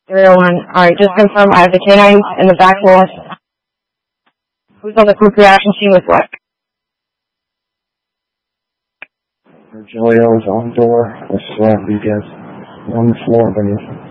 Area 1. Alright, just confirm I have the canines in the back wall. Who's on the quick reaction team with what? Virgilio is on door with Rodriguez on the floor beneath.